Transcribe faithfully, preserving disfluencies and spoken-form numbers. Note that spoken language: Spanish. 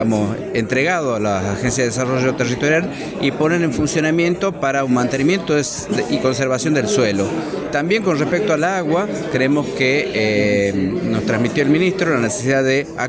hemos entregado a la Agencia de Desarrollo Territorial y ponen en funcionamiento para un mantenimiento y conservación del suelo. También con respecto al agua, creemos que eh, nos transmitió el ministro la necesidad de actuar